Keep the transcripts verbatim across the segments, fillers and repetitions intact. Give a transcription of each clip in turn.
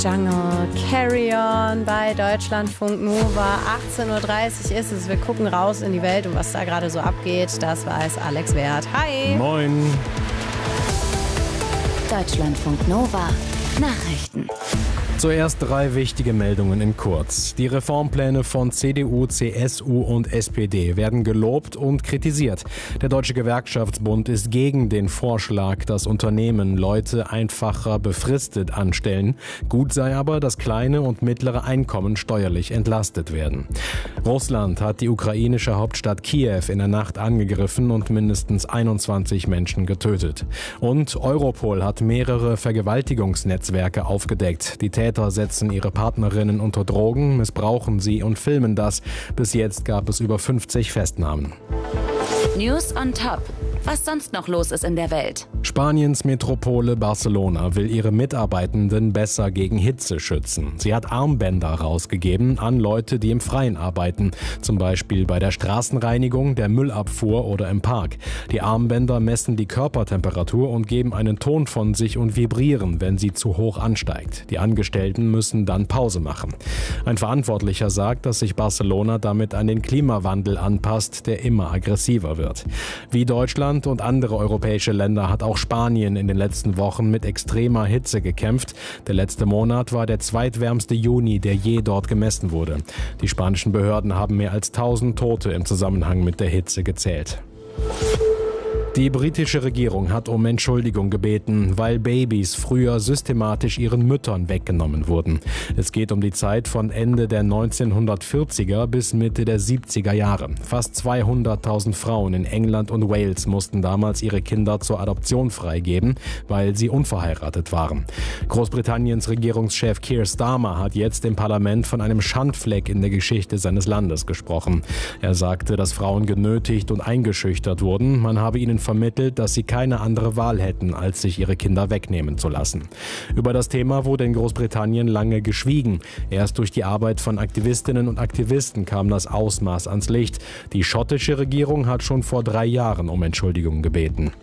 Jungle, Carry On bei Deutschlandfunk Nova. achtzehn Uhr dreißig ist es. Wir gucken raus in die Welt und was da gerade so abgeht, das weiß Alex Wert. Hi! Moin! Deutschlandfunk Nova. Nachrichten. Zuerst drei wichtige Meldungen in kurz. Die Reformpläne von C D U, C S U und S P D werden gelobt und kritisiert. Der Deutsche Gewerkschaftsbund ist gegen den Vorschlag, dass Unternehmen Leute einfacher befristet anstellen. Gut sei aber, dass kleine und mittlere Einkommen steuerlich entlastet werden. Russland hat die ukrainische Hauptstadt Kiew in der Nacht angegriffen und mindestens einundzwanzig Menschen getötet. Und Europol hat mehrere Vergewaltigungsnetzwerke aufgedeckt. Die Täter setzen ihre Partnerinnen unter Drogen, missbrauchen sie und filmen das. Bis jetzt gab es über fünfzig Festnahmen. News on Top. Was sonst noch los ist in der Welt. Spaniens Metropole Barcelona will ihre Mitarbeitenden besser gegen Hitze schützen. Sie hat Armbänder rausgegeben an Leute, die im Freien arbeiten, zum Beispiel bei der Straßenreinigung, der Müllabfuhr oder im Park. Die Armbänder messen die Körpertemperatur und geben einen Ton von sich und vibrieren, wenn sie zu hoch ansteigt. Die Angestellten müssen dann Pause machen. Ein Verantwortlicher sagt, dass sich Barcelona damit an den Klimawandel anpasst, der immer aggressiver wird. Wie Deutschland und andere europäische Länder hat auch Spanien in den letzten Wochen mit extremer Hitze gekämpft. Der letzte Monat war der zweitwärmste Juni, der je dort gemessen wurde. Die spanischen Behörden haben mehr als tausend Tote im Zusammenhang mit der Hitze gezählt. Die britische Regierung hat um Entschuldigung gebeten, weil Babys früher systematisch ihren Müttern weggenommen wurden. Es geht um die Zeit von Ende der neunzehnhundertvierziger bis Mitte der siebziger Jahre. Fast zweihunderttausend Frauen in England und Wales mussten damals ihre Kinder zur Adoption freigeben, weil sie unverheiratet waren. Großbritanniens Regierungschef Keir Starmer hat jetzt im Parlament von einem Schandfleck in der Geschichte seines Landes gesprochen. Er sagte, dass Frauen genötigt und eingeschüchtert wurden. Man habe ihnen vermittelt, dass sie keine andere Wahl hätten, als sich ihre Kinder wegnehmen zu lassen. Über das Thema wurde in Großbritannien lange geschwiegen. Erst durch die Arbeit von Aktivistinnen und Aktivisten kam das Ausmaß ans Licht. Die schottische Regierung hat schon vor drei Jahren um Entschuldigung gebeten.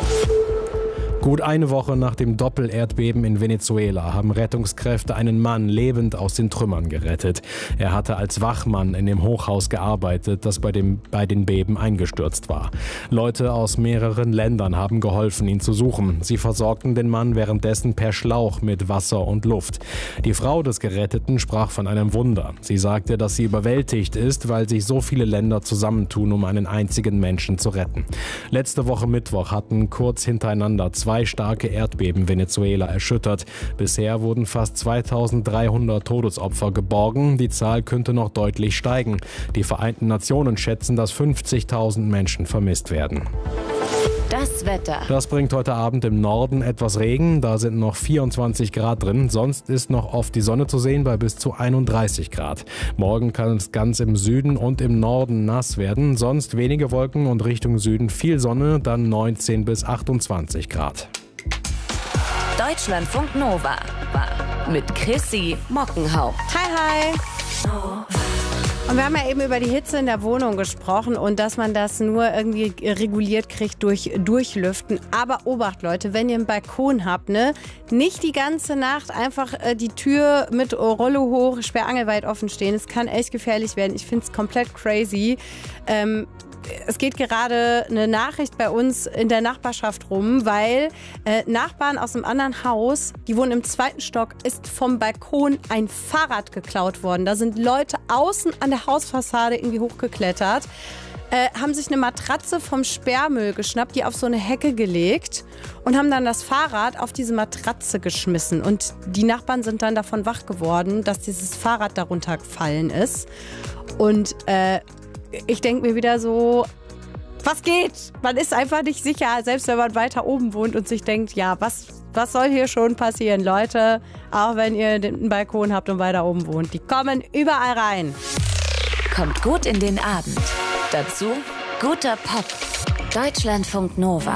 Gut eine Woche nach dem Doppelerdbeben in Venezuela haben Rettungskräfte einen Mann lebend aus den Trümmern gerettet. Er hatte als Wachmann in dem Hochhaus gearbeitet, das bei, dem, bei den Beben eingestürzt war. Leute aus mehreren Ländern haben geholfen, ihn zu suchen. Sie versorgten den Mann währenddessen per Schlauch mit Wasser und Luft. Die Frau des Geretteten sprach von einem Wunder. Sie sagte, dass sie überwältigt ist, weil sich so viele Länder zusammentun, um einen einzigen Menschen zu retten. Letzte Woche Mittwoch hatten kurz hintereinander zwei Zwei starke Erdbeben Venezuela erschüttert. Bisher wurden fast zweitausenddreihundert Todesopfer geborgen. Die Zahl könnte noch deutlich steigen. Die Vereinten Nationen schätzen, dass fünfzigtausend Menschen vermisst werden. Das Wetter. Das bringt heute Abend im Norden etwas Regen. Da sind noch vierundzwanzig Grad drin. Sonst ist noch oft die Sonne zu sehen bei bis zu einunddreißig Grad. Morgen kann es ganz im Süden und im Norden nass werden. Sonst wenige Wolken und Richtung Süden viel Sonne, dann neunzehn bis achtundzwanzig Grad. Deutschlandfunk Nova mit Chrissy Mockenhaupt. Hi, hi. Und wir haben ja eben über die Hitze in der Wohnung gesprochen und dass man das nur irgendwie reguliert kriegt durch Durchlüften. Aber Obacht, Leute, wenn ihr einen Balkon habt, ne, nicht die ganze Nacht einfach äh, die Tür mit Rollo hoch, sperrangelweit offen stehen. Es kann echt gefährlich werden. Ich finde es komplett crazy. Ähm, Es geht gerade eine Nachricht bei uns in der Nachbarschaft rum, weil äh, Nachbarn aus einem anderen Haus, die wohnen im zweiten Stock, ist vom Balkon ein Fahrrad geklaut worden. Da sind Leute außen an der Hausfassade irgendwie hochgeklettert, äh, haben sich eine Matratze vom Sperrmüll geschnappt, die auf so eine Hecke gelegt und haben dann das Fahrrad auf diese Matratze geschmissen. Und die Nachbarn sind dann davon wach geworden, dass dieses Fahrrad darunter gefallen ist. Und äh, ich denke mir wieder so, was geht? Man ist einfach nicht sicher, selbst wenn man weiter oben wohnt und sich denkt, ja, was, was soll hier schon passieren? Leute, auch wenn ihr einen Balkon habt und weiter oben wohnt, die kommen überall rein. Kommt gut in den Abend. Dazu guter Pop. Deutschlandfunk Nova.